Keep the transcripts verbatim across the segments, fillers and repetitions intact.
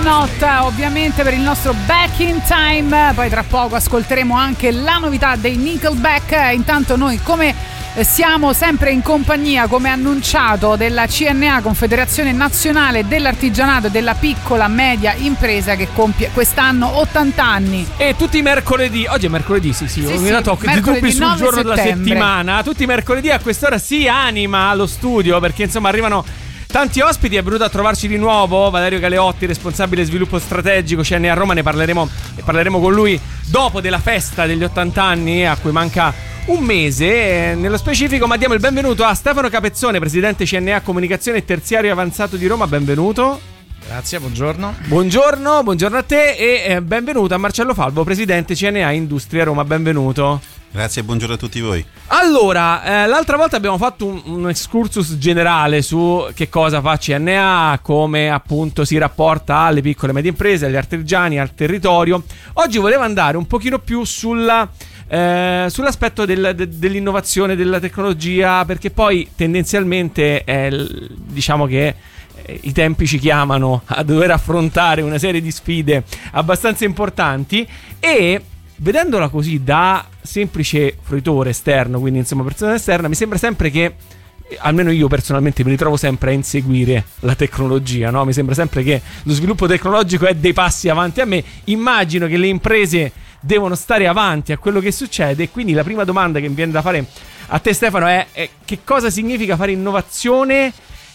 Not, ovviamente per il nostro Back in Time. Poi tra poco ascolteremo anche la novità dei Nickelback. Intanto noi, come siamo sempre in compagnia, come annunciato, della C N A, Confederazione Nazionale dell'Artigianato e della Piccola Media Impresa, che compie quest'anno ottanta anni. E tutti i mercoledì, oggi è mercoledì, sì sì, sì, ho sì, notato che dubbi sul giorno settembre. della settimana. Tutti i mercoledì a quest'ora si anima lo studio, perché insomma arrivano tanti ospiti. È venuto a trovarci di nuovo Valerio Galeotti, responsabile sviluppo strategico C N A Roma. Ne parleremo e parleremo con lui dopo della festa degli ottanta anni, a cui manca un mese eh, nello specifico. Ma diamo il benvenuto a Stefano Capezzone, presidente C N A Comunicazione e Terziario Avanzato di Roma. Benvenuto. Grazie, buongiorno. Buongiorno, buongiorno a te. E eh, benvenuto a Marcello Falvo, presidente C N A Industria Roma. Benvenuto. Grazie e buongiorno a tutti voi. Allora, eh, l'altra volta abbiamo fatto un, un excursus generale su che cosa fa C N A, come appunto si rapporta alle piccole e medie imprese, agli artigiani, al territorio. Oggi volevo andare un pochino più sulla eh, sull'aspetto del, de, dell'innovazione, della tecnologia, perché poi tendenzialmente è, diciamo che eh, i tempi ci chiamano a dover affrontare una serie di sfide abbastanza importanti. E vedendola così da semplice fruitore esterno, quindi insomma persona esterna, mi sembra sempre che, almeno io personalmente mi ritrovo sempre a inseguire la tecnologia, no? Mi sembra sempre che lo sviluppo tecnologico è dei passi avanti a me. Immagino che le imprese devono stare avanti a quello che succede, e quindi la prima domanda che mi viene da fare a te, Stefano, è, è che cosa significa fare innovazione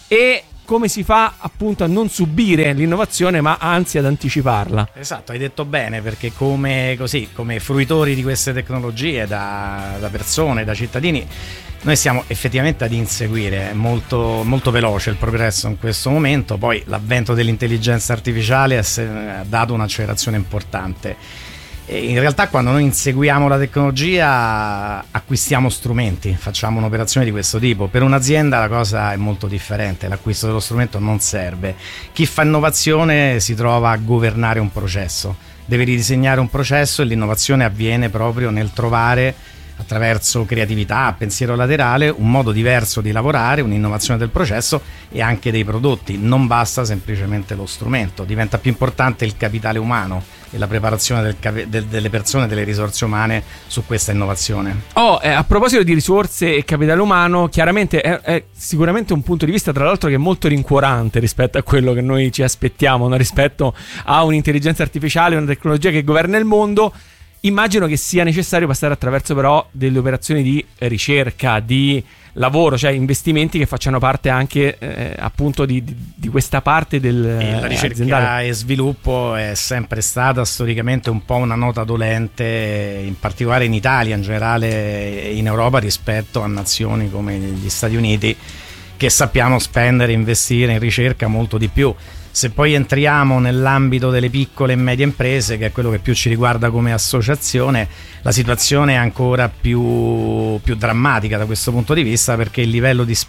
e come si fa appunto a non subire l'innovazione, ma anzi ad anticiparla. Esatto, hai detto bene, perché come così come fruitori di queste tecnologie, da, da persone, da cittadini, noi stiamo effettivamente ad inseguire. È molto, molto veloce il progresso in questo momento. Poi l'avvento dell'intelligenza artificiale ha dato un'accelerazione importante. In realtà, quando noi inseguiamo la tecnologia, acquistiamo strumenti, facciamo un'operazione di questo tipo. Per un'azienda la cosa è molto differente, l'acquisto dello strumento non serve. Chi fa innovazione si trova a governare un processo, deve ridisegnare un processo, e l'innovazione avviene proprio nel trovare, attraverso creatività, pensiero laterale, un modo diverso di lavorare, un'innovazione del processo e anche dei prodotti. Non basta semplicemente lo strumento, diventa più importante il capitale umano e la preparazione del cap- del, delle persone, delle risorse umane su questa innovazione. Oh, eh, a proposito di risorse e capitale umano, chiaramente è, è sicuramente un punto di vista, tra l'altro, che è molto rincuorante rispetto a quello che noi ci aspettiamo, no? Rispetto a un'intelligenza artificiale, una tecnologia che governa il mondo. Immagino che sia necessario passare attraverso però delle operazioni di ricerca, di lavoro, cioè investimenti che facciano parte anche eh, appunto di, di, di questa parte del e la ricerca aziendale. E sviluppo è sempre stata storicamente un po' una nota dolente, in particolare in Italia, in generale in Europa, rispetto a nazioni come gli Stati Uniti, che sappiamo spendere e investire in ricerca molto di più. Se poi entriamo nell'ambito delle piccole e medie imprese, che è quello che più ci riguarda come associazione, la situazione è ancora più, più drammatica da questo punto di vista, perché il livello di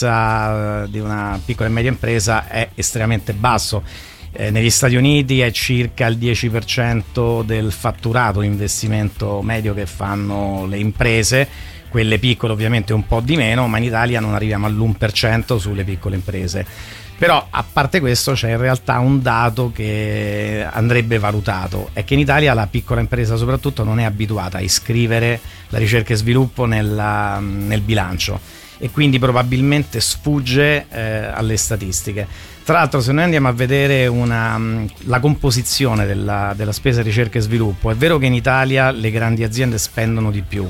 spesa di una piccola e media impresa è estremamente basso. Eh, negli Stati Uniti è circa il dieci per cento del fatturato, l'investimento medio che fanno le imprese, quelle piccole ovviamente un po' di meno, ma in Italia non arriviamo all'uno per cento sulle piccole imprese. Però a parte questo c'è in realtà un dato che andrebbe valutato, è che in Italia la piccola impresa soprattutto non è abituata a iscrivere la ricerca e sviluppo nella, nel bilancio, e quindi probabilmente sfugge eh, alle statistiche. Tra l'altro, se noi andiamo a vedere una, la composizione della, della spesa ricerca e sviluppo, è vero che in Italia le grandi aziende spendono di più,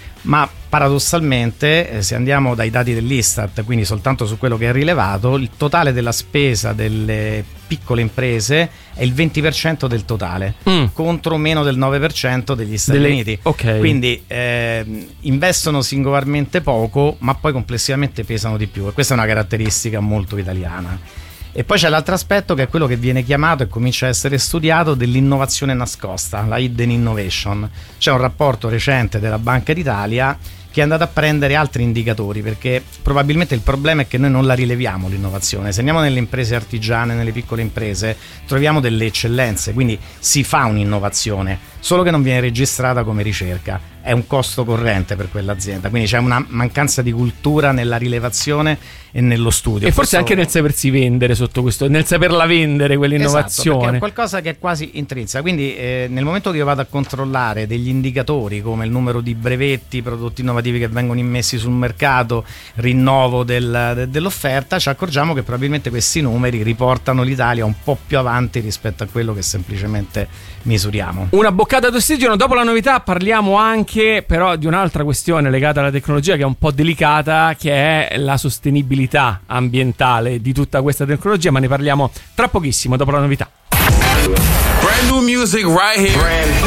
ma paradossalmente, eh, se andiamo dai dati dell'Istat, quindi soltanto su quello che è rilevato, il totale della spesa delle piccole imprese è il venti per cento del totale, mm. contro meno del nove per cento degli Stati delle... Uniti. Okay. Quindi eh, investono singolarmente poco, ma poi complessivamente pesano di più, e questa è una caratteristica molto italiana. E poi c'è l'altro aspetto, che è quello che viene chiamato e comincia a essere studiato, dell'innovazione nascosta, la hidden innovation. C'è un rapporto recente della Banca d'Italia che è andato a prendere altri indicatori, perché probabilmente il problema è che noi non la rileviamo l'innovazione. Se andiamo nelle imprese artigiane, nelle piccole imprese, troviamo delle eccellenze, quindi si fa un'innovazione, solo che non viene registrata come ricerca, è un costo corrente per quell'azienda, quindi c'è una mancanza di cultura nella rilevazione e nello studio, e forse questo... anche nel sapersi vendere sotto questo, nel saperla vendere quell'innovazione, esatto, perché è qualcosa che è quasi intrinseca, quindi eh, nel momento che io vado a controllare degli indicatori come il numero di brevetti, prodotti innovativi che vengono immessi sul mercato, rinnovo del, de, dell'offerta, ci accorgiamo che probabilmente questi numeri riportano l'Italia un po' più avanti rispetto a quello che semplicemente misuriamo. Una boccata d'ossigeno. Dopo la novità parliamo anche però di un'altra questione legata alla tecnologia che è un po' delicata, che è la sostenibilità ambientale di tutta questa tecnologia, ma ne parliamo tra pochissimo dopo la novità. Brand new music right here. Brand